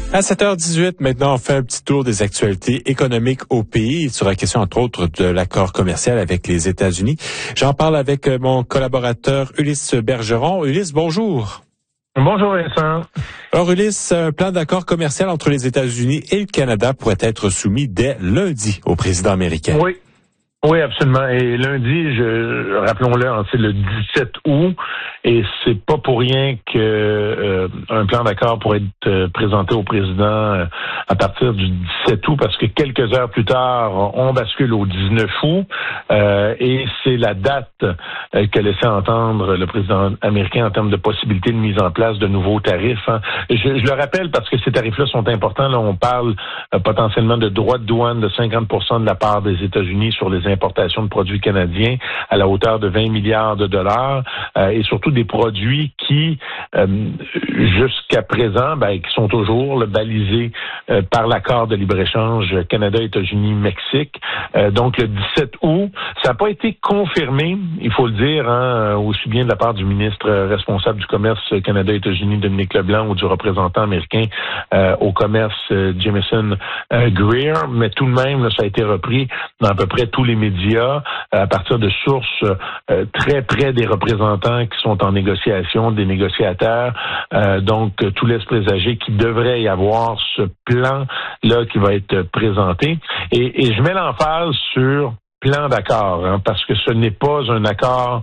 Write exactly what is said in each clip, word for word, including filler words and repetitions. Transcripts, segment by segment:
À sept heures dix-huit, maintenant, on fait un petit tour des actualités économiques au pays. Il sera question, entre autres, de l'accord commercial avec les États-Unis. J'en parle avec mon collaborateur Ulysse Bergeron. Ulysse, bonjour. Bonjour Vincent. Alors Ulysse, un plan d'accord commercial entre les États-Unis et le Canada pourrait être soumis dès lundi au président américain. Oui. Oui, absolument. Et lundi, je, rappelons-le, c'est le dix-sept août, et c'est pas pour rien que euh, un plan d'accord pourrait être euh, présenté au président euh, à partir du dix-sept août, parce que quelques heures plus tard, on bascule au dix-neuf août, euh, et c'est la date euh, que laissait entendre le président américain en termes de possibilité de mise en place de nouveaux tarifs. Hein. Je, je le rappelle parce que ces tarifs-là sont importants. Là, on parle euh, potentiellement de droits de douane de cinquante pour cent de la part des États-Unis sur les importations de produits canadiens à la hauteur de vingt milliards de dollars, euh, et surtout des produits qui, euh, jusqu'à présent, ben, qui sont toujours là, balisés euh, par l'accord de libre-échange Canada, États-Unis, Mexique. Euh, donc le dix-sept août, ça n'a pas été confirmé, il faut le dire, hein, aussi bien de la part du ministre responsable du commerce Canada, États-Unis, Dominique Leblanc, ou du représentant américain euh, au commerce euh, Jameson euh, Greer, mais tout de même, là, ça a été repris dans à peu près tous les médias, à partir de sources euh, très près des représentants qui sont en négociation, des négociateurs. Euh, donc, tout laisse présager qu'il devrait y avoir ce plan-là qui va être présenté. Et, et je mets l'emphase sur plan d'accord, hein, parce que ce n'est pas un accord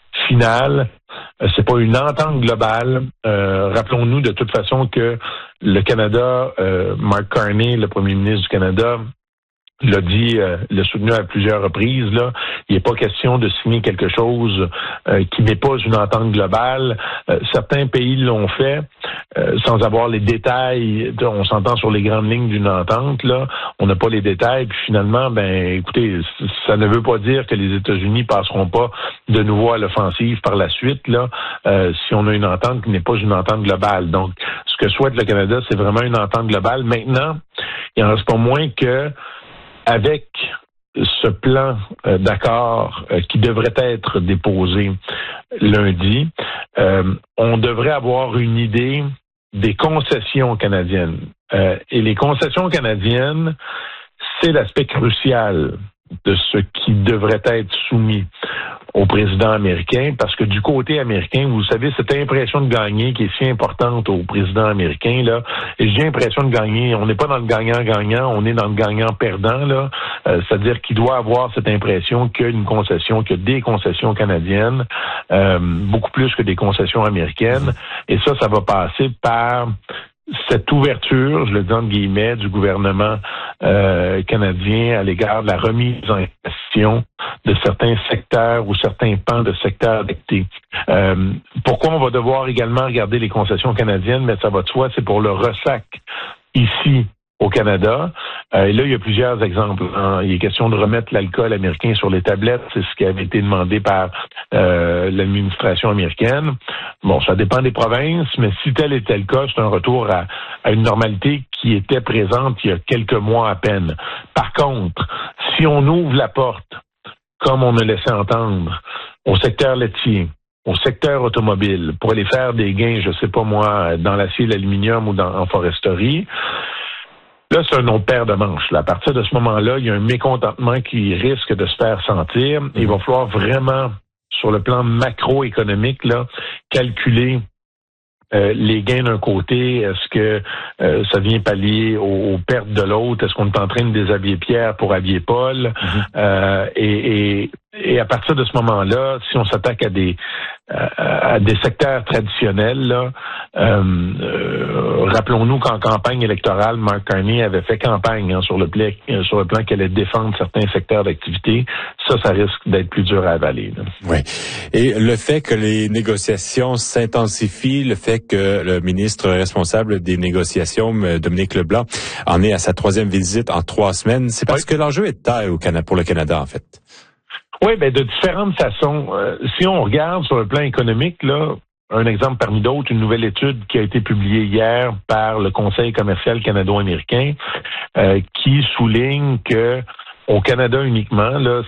final, c'est pas une entente globale. Euh, rappelons-nous de toute façon que le Canada, euh, Mark Carney, le premier ministre du Canada, l'a dit, euh, l'a soutenu à plusieurs reprises, là, il n'est pas question de signer quelque chose euh, qui n'est pas une entente globale. Euh, certains pays l'ont fait euh, sans avoir les détails. On s'entend sur les grandes lignes d'une entente, là. On n'a pas les détails, puis finalement, ben, écoutez, ça ne veut pas dire que les États-Unis passeront pas de nouveau à l'offensive par la suite, là, euh, si on a une entente qui n'est pas une entente globale. Donc, ce que souhaite le Canada, c'est vraiment une entente globale. Maintenant, il en reste pas moins que avec ce plan euh, d'accord euh, qui devrait être déposé lundi, euh, on devrait avoir une idée des concessions canadiennes. Euh, et les concessions canadiennes, c'est l'aspect crucial de ce qui devrait être soumis au président américain, parce que du côté américain, vous savez, cette impression de gagner qui est si importante au président américain, là, et j'ai l'impression de gagner, on n'est pas dans le gagnant-gagnant, on est dans le gagnant-perdant, là, euh, c'est-à-dire qu'il doit avoir cette impression qu'il y a une concession, qu'il y a des concessions canadiennes, euh, beaucoup plus que des concessions américaines, et ça, ça va passer par cette ouverture, je le dis entre guillemets, du gouvernement euh, canadien à l'égard de la remise en question de certains secteurs ou certains pans de secteurs d'activité. Euh, pourquoi on va devoir également regarder les concessions canadiennes, mais ça va de soi, c'est pour le ressac ici au Canada. Euh, et là, il y a plusieurs exemples. Hein. Il est question de remettre l'alcool américain sur les tablettes. C'est ce qui avait été demandé par euh, l'administration américaine. Bon, ça dépend des provinces, mais si tel était le cas, c'est un retour à, à une normalité qui était présente il y a quelques mois à peine. Par contre, si on ouvre la porte, comme on a laissé entendre, au secteur laitier, au secteur automobile, pour aller faire des gains, je sais pas moi, dans l'acier, l'aluminium ou dans, en foresterie, là, c'est un autre paire de manches. Là. À partir de ce moment-là, il y a un mécontentement qui risque de se faire sentir. Il va falloir vraiment, sur le plan macroéconomique, là, calculer euh, les gains d'un côté. Est-ce que euh, ça vient pallier aux, aux pertes de l'autre? Est-ce qu'on est en train de déshabiller Pierre pour habiller Paul? Mm-hmm. Euh, et, et, et à partir de ce moment-là, si on s'attaque à des à des secteurs traditionnels, là, euh, euh, rappelons-nous qu'en campagne électorale, Mark Carney avait fait campagne hein, sur le plan sur le plan qu'elle allait défendre certains secteurs d'activité. Ça, ça risque d'être plus dur à avaler. Là. Oui. Et le fait que les négociations s'intensifient, le fait que le ministre responsable des négociations, Dominique Leblanc, en est à sa troisième visite en trois semaines, c'est parce oui. que l'enjeu est de taille au Canada, pour le Canada, en fait. Oui, ben de différentes façons. Euh, si on regarde sur le plan économique, là, un exemple parmi d'autres, une nouvelle étude qui a été publiée hier par le Conseil commercial canado-américain, euh, qui souligne que au Canada uniquement, là,